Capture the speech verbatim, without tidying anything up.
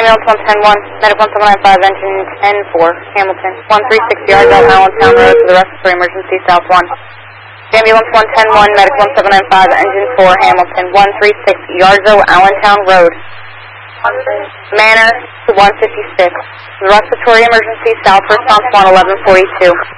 ambulance one ten one, medic one seven nine five, engine ten four, Hamilton, one three six yards out Allentown Road to the respiratory emergency, south one. Ambulance one ten one, medic one seven nine five, engine four, Hamilton, one three six Yardzo, Allentown Road. Manor to one fifty-six. The respiratory emergency, south response one eleven forty-two.